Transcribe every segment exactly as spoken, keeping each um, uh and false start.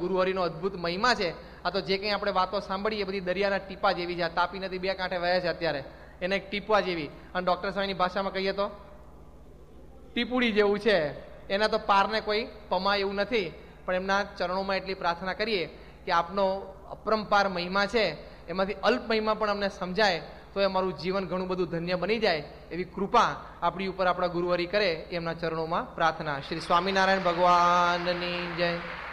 ગુરુહરિનો અદ્ભુત મહિમા છે. આ તો જે કંઈ આપણે વાતો સાંભળીએ બધી દરિયાના ટીપા જેવી છે. તાપી નદી બે કાંઠે વહે છે અત્યારે, એને એક ટીપા જેવી, અને ડૉક્ટર સાહેબની ભાષામાં કહીએ તો ટીપુડી જેવું છે. એના તો પારને કોઈ પમાય એવું નથી. પણ એમના ચરણોમાં એટલી પ્રાર્થના કરીએ કે આપનો અપરંપાર મહિમા છે, એમાંથી અલ્પ મહિમા પણ અમને સમજાય તો એ અમારું જીવન ઘણું બધું ધન્ય બની જાય. એવી કૃપા આપણી ઉપર આપણા ગુરુહરિ કરે એમના ચરણોમાં પ્રાર્થના. શ્રી સ્વામિનારાયણ ભગવાનની જય.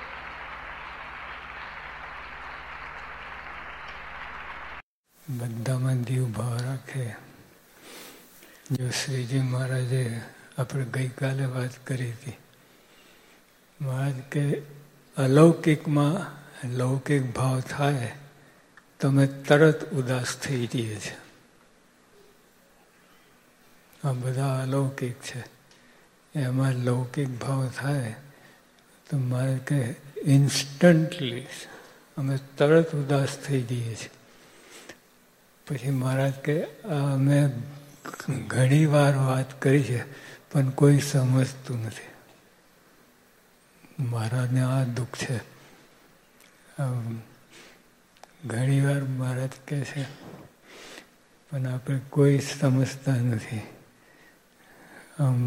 બધામાં દીવ ભાવ રાખે. જો શ્રીજી મહારાજે આપણે ગઈકાલે વાત કરી હતી, મહારાજ કે અલૌકિકમાં લૌકિક ભાવ થાય તમે તરત ઉદાસ થઈ જઈએ છે. આ બધા અલૌકિક છે, એમાં લૌકિક ભાવ થાય તો મારે કે ઇન્સ્ટન્ટલી અમે તરત ઉદાસ થઈ જઈએ છીએ. પછી મહારાજ કે અમે ઘણી વાર વાત કરી છે પણ કોઈ સમજતું નથી. મહારાજને આ દુઃખ છે. ઘણી વાર મહારાજ કહે છે પણ આપણે કોઈ સમજતા નથી. આમ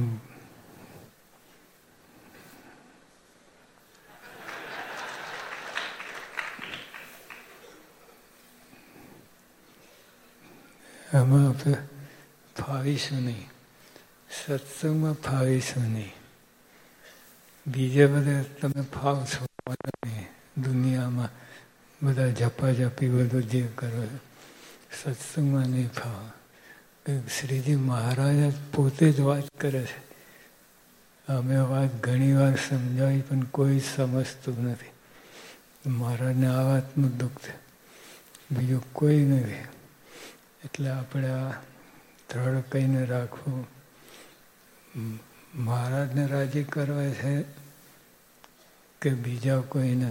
આમાં આપણે ફાવીશું નહીં, સત્સંગમાં ફાવીશું નહીં. બીજે બધે તમે ફાવ છો નહીં, દુનિયામાં બધા ઝપાઝપી બધું જે કરો સત્સંગમાં નહીં ફાવ. શ્રીજી મહારાજ પોતે જ વાત કરે છે. અમે વાત ઘણી વાર સમજાવી પણ કોઈ સમજતું નથી. મહારાજને આ વાતનું દુઃખ છે, બીજું કોઈ નથી. એટલે આપણે આ દ્રઢ કહીને રાખવું. મહારાજને રાજી કરવા છે કે બીજા કોઈને,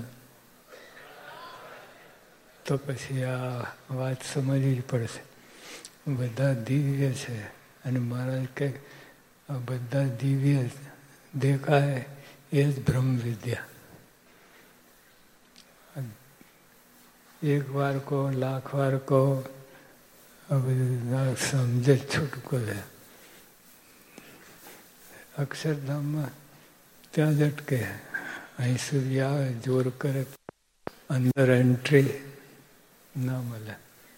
તો પછી આ વાત સમજવી જ પડશે. બધા દિવ્ય છે અને મહારાજ કે આ બધા દિવ્ય દેખાય એ જ બ્રહ્મ વિદ્યા. એક વાર કહો, લાખ વાર કહો, સમજે છૂટકો છે. અક્ષરધામમાં ત્યાં જ અટકે. અહીં સુધી આવે, જોર કરે, અંદર એન્ટ્રી ના મળે.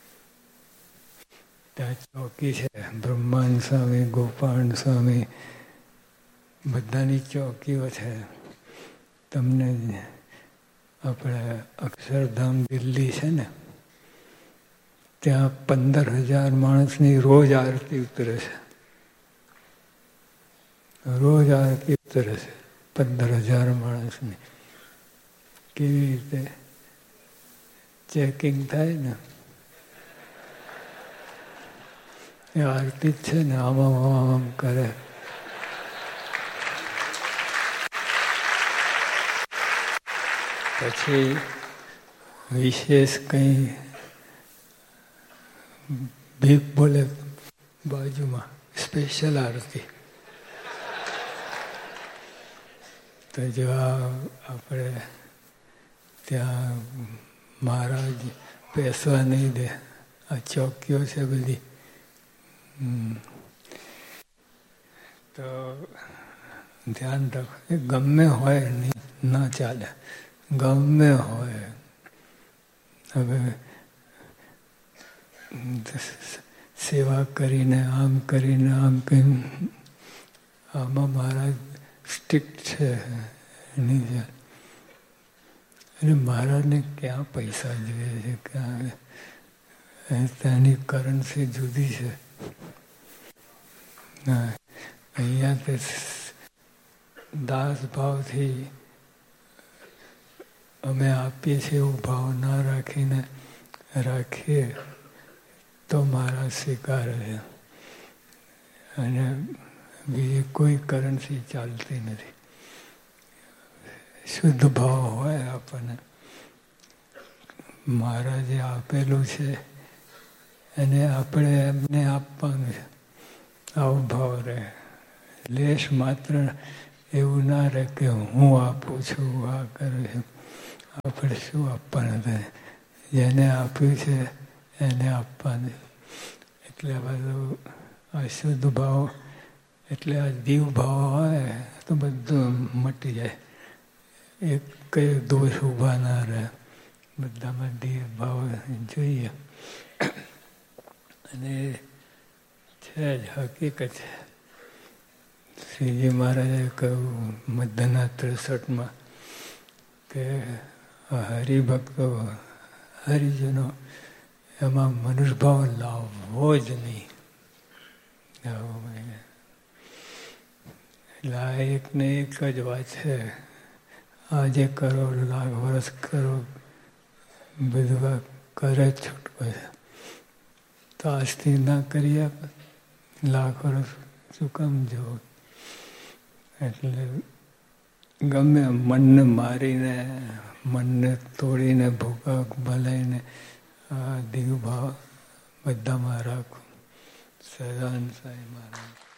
ત્યાં ચોકી છે, બ્રહ્માંડ સ્વામી, ગોપાલ સ્વામી, બધાની ચોકીઓ છે. તમને આપણે અક્ષરધામ દિલ્હી છે ને, ત્યાં પંદર હજાર માણસની રોજ આરતી ઉતરે છે. રોજ આરતી ઉતરે છે પંદર હજાર માણસની. કેવી રીતે ચેકિંગ થાય ને, એ આરતી જ છે ને, આમાં આમ કરે. પછી વિશેષ કંઈ ભીખ બોલે બાજુમાં, સ્પેશિયલ આરતી. તો જો આપણે ત્યાં મહારાજ બેસવા નહીં દે. આ ચોકીઓ છે બધી. તો ધ્યાન રાખો. ગમે હોય નહીં, ના ચાલે. ગમે હોય. હવે સેવા કરીને, આમ કરીને, આમ કરીને, આમાં મહારાજ સ્ટ્રિક્ટ છે. અને મહારાજને ક્યાં પૈસા જોઈએ છે, ક્યાં ત્યાંની કરન્સી જુદી છે. અહીંયા તે દાસ ભાવથી અમે આપીએ છીએ એવું ભાવ ના રાખીને રાખીએ તો મહારાજ સ્વીકારે છે. અને બીજી કોઈ કરન્સી ચાલતી નથી. શુદ્ધ ભાવ હોય આપણને, મહારાજે આપેલું છે અને આપણે એમને આપવાનું છે. આવો ભાવ રહે. લેશ માત્ર એવું ના રહે કે હું આપું છું, આ કરું છું. આપણે શું આપવાનું થાય? જેને આપ્યું છે એને આપવાનું. એટલે બધું અશુદ્ધ ભાવ, એટલે આ જીવ ભાવ હોય તો બધું મટી જાય. એક કઈ દોષ ઊભા ના રહે. બધામાં દેહ ભાવ જોઈએ. અને છે જ હકીકત છે. શ્રીજી મહારાજે કહ્યું મધ્યના ત્રેસઠમાં કે હરિભક્તો હરિજનો એમાં મનુષ્યભાવ લાવવો જ નહીં. એટલે આ એક ને એક જ વાત છે. આજે કરો, લાખ વર્ષ કરો, બધું કરે જ છૂટકો છે. તો આજથી ના કરીએ લાખ વર્ષ શું કામ જવું? એટલે ગમે મનને મારીને, મનને તોડીને, ભૂકા ભલાઈને આ દીવ ભાવ બધામાં રાખો. સદાન સાંઈ મહારાજ.